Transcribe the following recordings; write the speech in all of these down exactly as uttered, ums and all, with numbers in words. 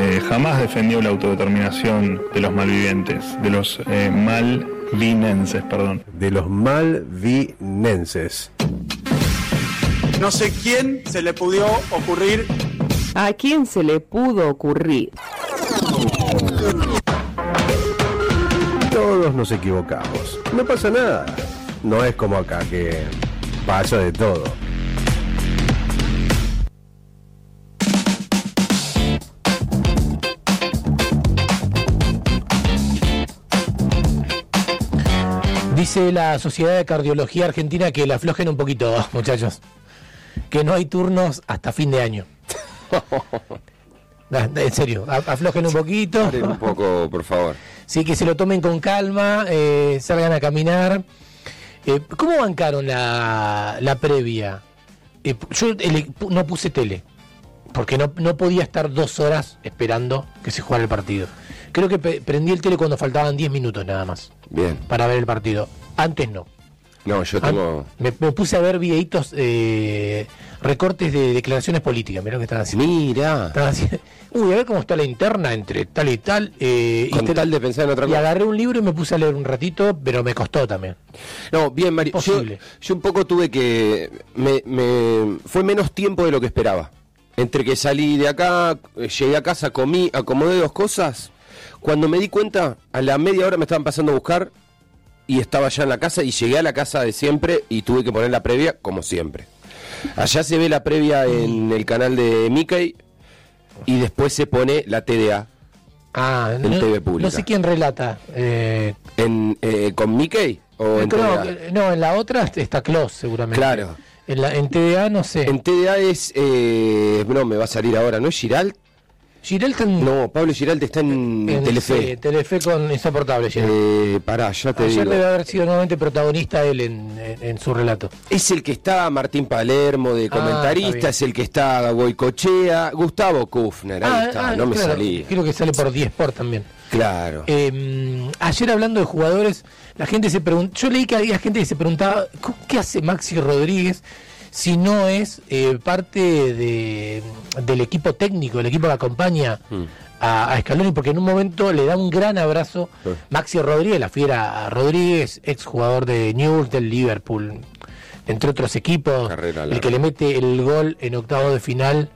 eh, jamás defendió la autodeterminación de los malvivientes, de los eh, malvinenses, perdón. De los malvinenses. No sé quién se le pudo ocurrir. ¿A quién se le pudo ocurrir? Todos nos equivocamos. No pasa nada. No es como acá que pasa de todo. Dice la Sociedad de Cardiología Argentina que le aflojen un poquito, muchachos. Que no hay turnos hasta fin de año. En serio, aflojen un poquito. Paren un poco, por favor. Sí, que se lo tomen con calma, eh, salgan a caminar. Eh, ¿Cómo bancaron la, la previa? Eh, yo ele, no puse tele, porque no, no podía estar dos horas esperando que se jugara el partido. Creo que pe- prendí el tele cuando faltaban diez minutos nada más. Bien. Para ver el partido. Antes no. No, yo tengo... Me, me puse a ver videitos, eh, recortes de declaraciones políticas. Mirá lo que están haciendo. Mira. Están haciendo. Uy, a ver cómo está la interna entre tal y tal. Eh, Con y te, tal de pensar en otra y cosa. agarré un libro y me puse a leer un ratito, pero me costó también. No, bien, Mario. Yo, Posible. yo un poco tuve que... Me, me Fue menos tiempo de lo que esperaba. Entre que salí de acá, eh, llegué a casa, comí, acomodé dos cosas. Cuando me di cuenta, a la media hora me estaban pasando a buscar y estaba ya en la casa y llegué a la casa de siempre y tuve que poner la previa como siempre. Allá se ve la previa en el canal de Mickey y después se pone la T D A Ah, en no, T V pública. no sé quién relata. Eh, en, eh, ¿Con Mickey o en no, T D A? no, en la otra está Klaus seguramente. Claro. En, la, en T D A no sé. En T D A es... Eh, no, me va a salir ahora, ¿no es Giralt? Giralt en, No, Pablo Giralt está en, en Telefe. sí, Telefe con Insoportable. Giralt. Eh, pará, ya te Ayer digo. debe haber sido nuevamente protagonista él en, en, en su relato. Es el que está Martín Palermo de Ah, comentarista, está es el que está Goicochea, Gustavo Kufner, ahí Ah, está, ah, no me claro, salí. Creo que sale por diez Sport también. Claro. Eh, ayer hablando de jugadores, la gente se preguntó, yo leí que había gente que se preguntaba, ¿qué hace Maxi Rodríguez si no es eh, parte de, del equipo técnico, el equipo que acompaña Mm. a, a Scaloni? Porque en un momento le da un gran abrazo Sí. Maxi Rodríguez, la fiera Rodríguez, ex jugador de Newell's, del Liverpool, entre otros equipos, Carrera el larga. que le mete el gol en octavo de final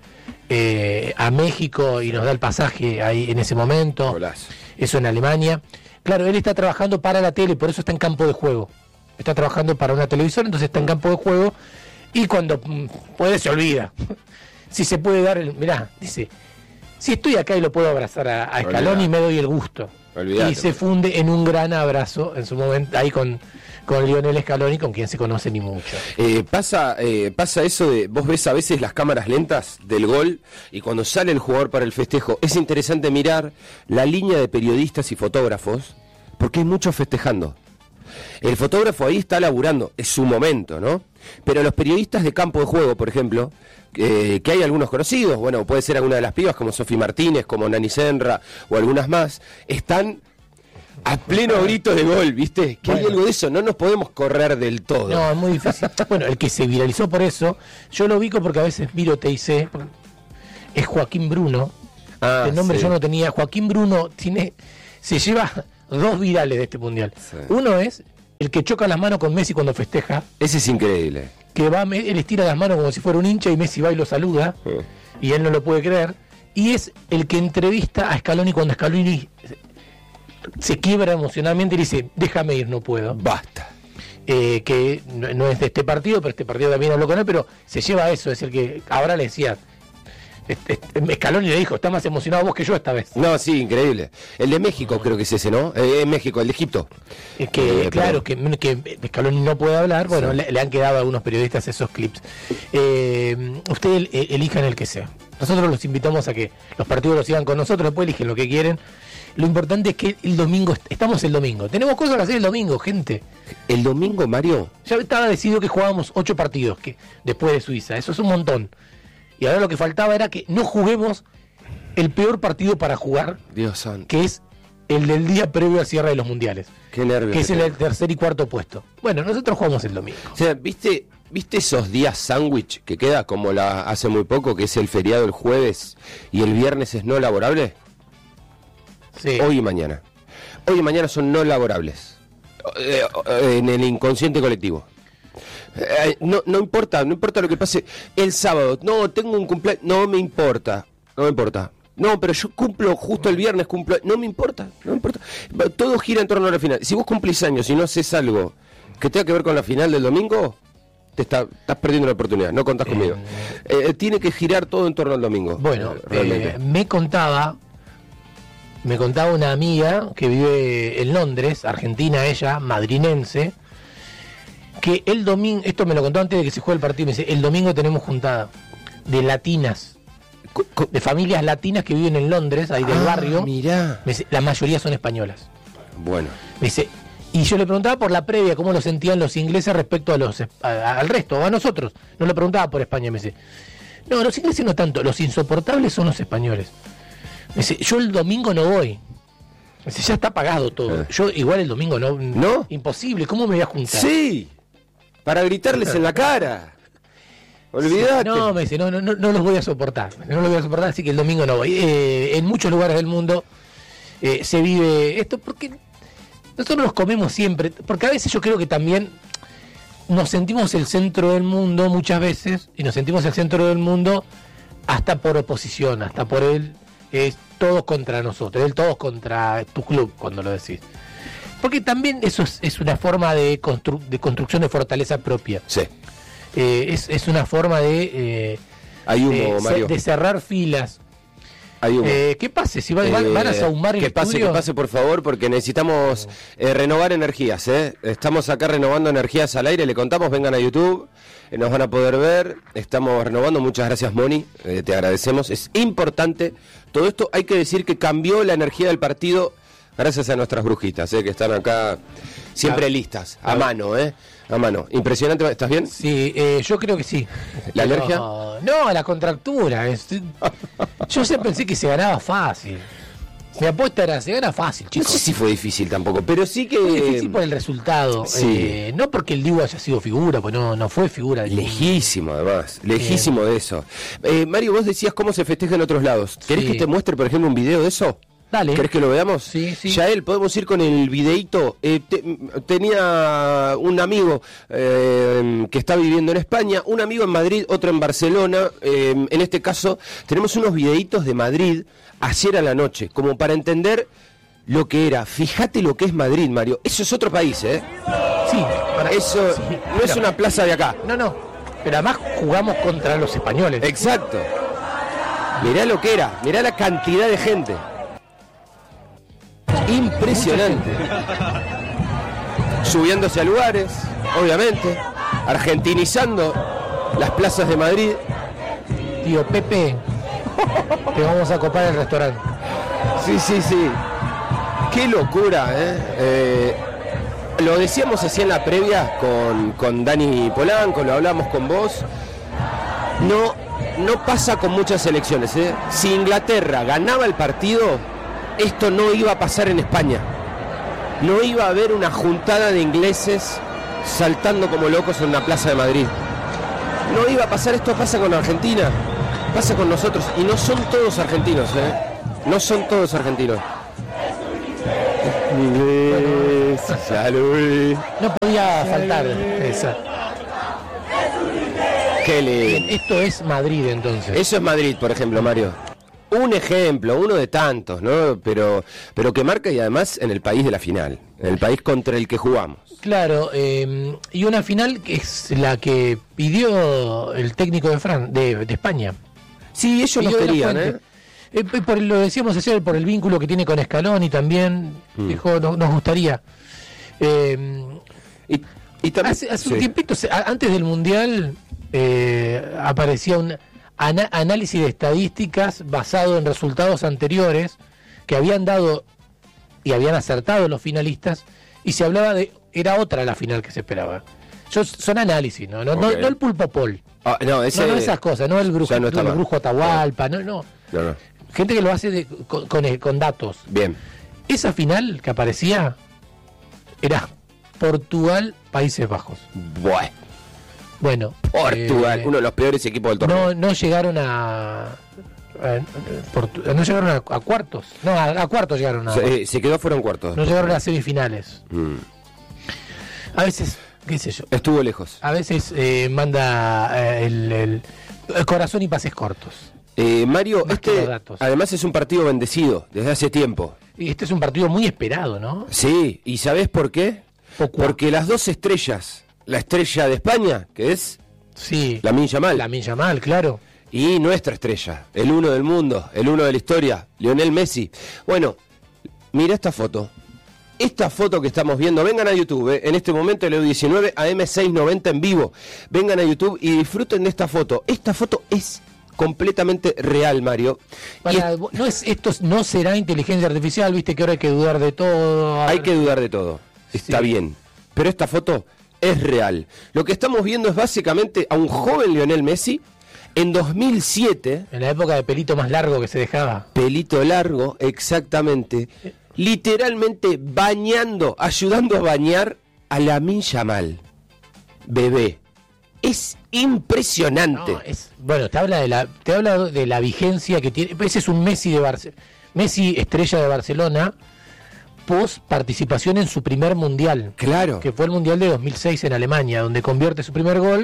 eh, a México y nos da el pasaje ahí en ese momento. Golazo. Eso en Alemania. Claro, él está trabajando para la tele, por eso está en campo de juego. Está trabajando para una televisora, entonces está en campo de juego y cuando mm, puede se olvida. Si se puede dar el... Mirá, dice, si estoy acá y lo puedo abrazar a, a Scaloni, me doy el gusto. Olvidate. Y se funde en un gran abrazo en su momento, ahí con, con Lionel Scaloni, con quien se conoce ni mucho. Eh, pasa, eh, pasa eso de, vos ves a veces las cámaras lentas del gol y cuando sale el jugador para el festejo, es interesante mirar la línea de periodistas y fotógrafos, porque hay muchos festejando. El fotógrafo ahí está laburando, es su momento, ¿no? Pero los periodistas de campo de juego, por ejemplo, eh, que hay algunos conocidos, bueno, puede ser alguna de las pibas como Sofi Martínez, como Nani Senra o algunas más, están a pleno grito de gol, ¿viste? Que Bueno. hay algo de eso, no nos podemos correr del todo. No, es muy difícil. Bueno, el que se viralizó por eso, yo lo ubico porque a veces miro T I C, es Joaquín Bruno. Ah, el nombre sí. yo no tenía. Joaquín Bruno tiene, se lleva dos virales de este mundial. Sí. Uno es el que choca las manos con Messi cuando festeja, Ese es increíble. que va, él estira las manos como si fuera un hincha y Messi va y lo saluda, Sí. y él no lo puede creer. Y es el que entrevista a Scaloni cuando Scaloni se quiebra emocionalmente y dice, déjame ir, no puedo. Basta. Eh, que no, no es de este partido, pero este partido también habló con él, pero se lleva a eso, es el que ahora le decía, este, este, Scaloni le dijo, está más emocionado vos que yo esta vez. No, sí, increíble. El de México creo que es ese, ¿no? Eh, México, el de Egipto. Es que, Eh, claro, que, que Scaloni no puede hablar, bueno, Sí. le, le han quedado a algunos periodistas esos clips. Eh, ustedes eh, elijan el que sea. Nosotros los invitamos a que los partidos los sigan con nosotros, después eligen lo que quieren. Lo importante es que el domingo, estamos el domingo, tenemos cosas que hacer el domingo, gente. El domingo, Mario. Ya estaba decidido que jugábamos ocho partidos que después de Suiza, eso es un montón. Y ahora lo que faltaba era que no juguemos el peor partido para jugar, Dios santo. que es el del día previo al cierre de los mundiales, Qué nervios. que es que el tengo. tercer y cuarto puesto. Bueno, nosotros jugamos el domingo. O sea, viste, ¿Viste esos días sándwich que queda como la hace muy poco, que es el feriado el jueves y el viernes es no laborable? Sí. Hoy y mañana. Hoy y mañana son no laborables. Eh, eh, en el inconsciente colectivo. Eh, no, no importa, no importa lo que pase el sábado. No, tengo un cumpleaños. No me importa. No me importa. No, pero yo cumplo justo el viernes, cumplo. No me importa, no me importa. Todo gira en torno a la final. Si vos cumplís años y no haces algo que tenga que ver con la final del domingo, te está, estás perdiendo una oportunidad. No contás conmigo. Eh, eh, tiene que girar todo en torno al domingo. Bueno, eh, realmente. Eh, me contaba, me contaba una amiga que vive en Londres, argentina ella, madrinense, que el domingo, esto me lo contó antes de que se juegue el partido, me dice, el domingo tenemos juntada de latinas, de familias latinas que viven en Londres, ahí del ah, barrio. Mirá. Me dice, la mayoría son españolas. Bueno. Me dice, y yo le preguntaba por la previa, cómo lo sentían los ingleses respecto a los a, al resto, a nosotros. No lo preguntaba por España, me dice. No, los ingleses no tanto, los insoportables son los españoles. Me dice, yo el domingo no voy. Me dice, ya está pagado todo. Eh. Yo igual el domingo no. ¿No? Imposible, ¿cómo me voy a juntar? Sí, para gritarles en la cara. Olvídate. No, me dice, no, no, no, no los voy a soportar. No los voy a soportar, así que el domingo no voy. Eh, en muchos lugares del mundo eh, se vive esto porque nosotros nos comemos siempre. Porque a veces yo creo que también nos sentimos el centro del mundo muchas veces, y nos sentimos el centro del mundo hasta por oposición, hasta por él, es todos contra nosotros, él todos contra tu club, cuando lo decís. Porque también eso es, es una forma de, constru- de construcción de fortaleza propia. Sí. Eh, es, es una forma de, eh, Hay humo, de, Mario. de cerrar filas. Hay humo. Eh, ¿Qué pase? Si van, van, van a sahumar el que pase, estudio. que pase, por favor, porque necesitamos eh, renovar energías. ¿eh? Estamos acá renovando energías al aire. Le contamos, vengan a YouTube, eh, nos van a poder ver. Estamos renovando. Muchas gracias, Moni. Eh, te agradecemos. Es importante. Todo esto hay que decir que cambió la energía del partido gracias a nuestras brujitas, ¿eh? que están acá siempre Ah. listas, a mano, ¿eh? A mano. Impresionante. ¿Estás bien? Sí, eh, yo creo que sí. ¿La Pero- alergia? No, la contractura. Es- yo siempre pensé que se ganaba fácil. Mi apuesta era, se gana fácil, No chicos. sé si fue difícil tampoco, pero sí que... Fue difícil por el resultado. sí. Eh, no porque el Dibu haya sido figura, pues no, no fue figura. del- Lejísimo, además, lejísimo de eso. Eh, Mario, vos decías cómo se festeja en otros lados. ¿Querés Sí. que te muestre, por ejemplo, un video de eso? Dale. ¿Querés que lo veamos? Sí, sí. Yael, podemos ir con el videíto. Eh, te- tenía un amigo eh, que está viviendo en España, un amigo en Madrid, otro en Barcelona. Eh, en este caso, tenemos unos videitos de Madrid ayer a la noche, como para entender lo que era. Fíjate lo que es Madrid, Mario. Eso es otro país, ¿eh? Sí, para Eso sí, no es pero- una plaza de acá. No, no. Pero además jugamos contra los españoles. Exacto. Mirá lo que era, mirá la cantidad de gente. Impresionante. Subiéndose a lugares, obviamente, argentinizando las plazas de Madrid. Tío Pepe, te vamos a copar el restaurante. Sí, sí, sí. Qué locura, ¿eh? Eh, lo decíamos así en la previa con, con Dani Polanco, lo hablamos con vos. No, no pasa con muchas selecciones, ¿eh? Si Inglaterra ganaba el partido, esto no iba a pasar en España. No iba a haber una juntada de ingleses saltando como locos en una plaza de Madrid. No iba a pasar, esto pasa con Argentina, pasa con nosotros. Y no son todos argentinos, ¿eh? No son todos argentinos. Inglés, salud. No podía faltar esa. Qué Bien, lindo. esto es Madrid entonces. Eso es Madrid, por ejemplo, Mario. Un ejemplo, uno de tantos, ¿no? Pero, pero que marca y además en el país de la final, en el país contra el que jugamos. Claro, eh, y una final que es la que pidió el técnico de Fran, de, de España. Sí, ellos Pidió lo de la querían, Fuente. ¿eh? Eh, por, lo decíamos ayer, por el vínculo que tiene con Scaloni también, Mm. dijo, no, nos gustaría. Eh, Y, y también, hace hace un sí. tiempito, se- a- antes del Mundial, eh, aparecía un ana- análisis de estadísticas basado en resultados anteriores que habían dado y habían acertado los finalistas, y se hablaba de, era otra la final que se esperaba. Yo, son análisis, ¿no? No, no, Ok. no el pulpo pol. Ah, no, ese, No, no esas cosas, no el brujo, ya no está el más. brujo Atahualpa, no, no. No, no. Gente que lo hace de- con, con, con datos. Bien. Esa final que aparecía era Portugal, Países Bajos. Bueno. Bueno, Portugal, eh, uno de los peores equipos del torneo. no, no llegaron a, a- Portu- no llegaron a, a cuartos, no, a, a cuartos llegaron a, Se, eh, se quedó fuera en cuartos. no llegaron a las semifinales. Mm. A veces, qué sé yo, Estuvo lejos. a veces eh, manda eh, el, el- el corazón y pases cortos. Eh, Mario, Más que los este datos. además es un partido bendecido desde hace tiempo. Y este es un partido muy esperado, ¿no? Sí, ¿y sabés por qué? ¿Por cuál? Porque las dos estrellas, la estrella de España, que es Sí, Lamine Yamal, Lamine Yamal, claro. y nuestra estrella, el uno del mundo, el uno de la historia, Lionel Messi. Bueno, mira esta foto. Esta foto que estamos viendo, vengan a YouTube, eh, en este momento el E U diecinueve A M seiscientos noventa en vivo. Vengan a YouTube y disfruten de esta foto. Esta foto es completamente real, Mario. Y Para- es- no es esto no será inteligencia artificial, viste que ahora hay que dudar de todo. hay que dudar de todo. Está Sí. bien. Pero esta foto es real. Lo que estamos viendo es básicamente a un joven Lionel Messi en dos mil siete, En la época de pelito más largo que se dejaba. pelito largo, exactamente, literalmente bañando, ayudando a bañar a Lamine Yamal, bebé. Es impresionante. No, es, bueno, te habla de la te habla de la vigencia que tiene. Ese es un Messi de Barcelona. Messi, estrella de Barcelona, post participación en su primer mundial, Claro. que fue el mundial de dos mil seis en Alemania, donde convierte su primer gol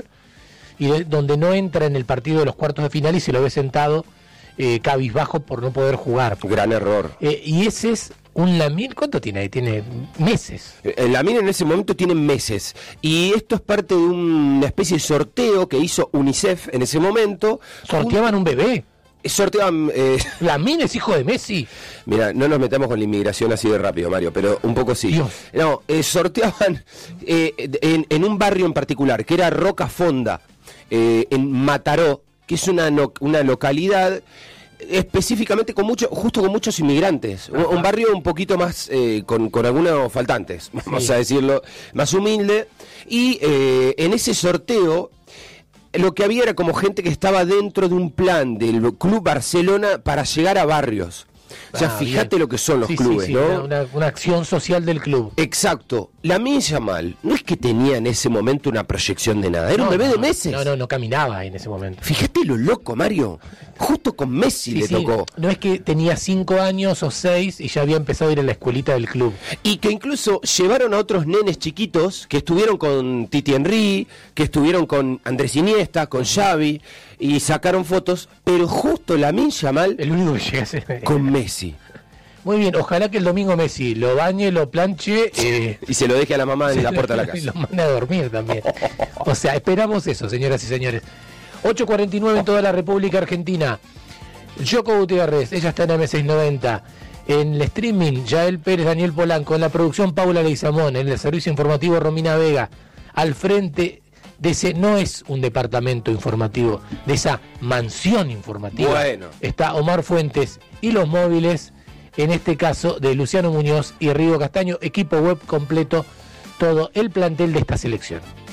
y de- donde no entra en el partido de los cuartos de final y se lo ve sentado eh, cabizbajo por no poder jugar. Gran error. Eh, y ese es un Lamine, ¿cuánto tiene ahí? Tiene meses. El Lamine en ese momento tiene meses y esto es parte de una especie de sorteo que hizo UNICEF en ese momento. Sorteaban un bebé. Un- sorteaban, eh, Lamine es hijo de Messi. mira, no nos metamos con la inmigración así de rápido, Mario, pero un poco sí. Dios. No, eh, sorteaban eh, en, en un barrio en particular, que era Roca Fonda, eh, en Mataró, que es una, no- una localidad específicamente con mucho, justo con muchos inmigrantes, un, un barrio un poquito más eh, con, con algunos faltantes, vamos Sí. a decirlo, más humilde, y eh, en ese sorteo lo que había era como gente que estaba dentro de un plan del Club Barcelona para llegar a barrios. O sea, Ah, fíjate bien. lo que son los Sí, sí, clubes, sí, ¿no? Una, una- una acción social del club. Exacto. Lamine Yamal no es que tenía en ese momento una proyección de nada, era un No, bebé no, de meses. No, no, no caminaba en ese momento. Fíjate lo loco, Mario. Justo con Messi Sí, le sí, tocó. no es que tenía cinco años o seis y ya había empezado a ir a la escuelita del club. Y que incluso llevaron a otros nenes chiquitos que estuvieron con Titi Henry, que estuvieron con Andrés Iniesta, con Xavi, y sacaron fotos, pero justo Lamine Yamal El único que llega a ser... con Messi. Muy bien, ojalá que el domingo Messi lo bañe, lo planche eh, Y se lo deje a la mamá en la puerta de la y casa. lo mande a dormir también. O sea, esperamos eso, señoras y señores. ocho cuarenta y nueve en toda la República Argentina. Yoko Gutiérrez, ella está en M seiscientos noventa. En el streaming, Yael Pérez, Daniel Polanco. En la producción, Paula Leizamón. En el servicio informativo, Romina Vega. Al frente de ese, no es un departamento informativo, de esa mansión informativa. Bueno. Está Omar Fuentes y los móviles, en este caso de Luciano Muñoz y Rigo Castaño, equipo web completo, todo el plantel de esta selección.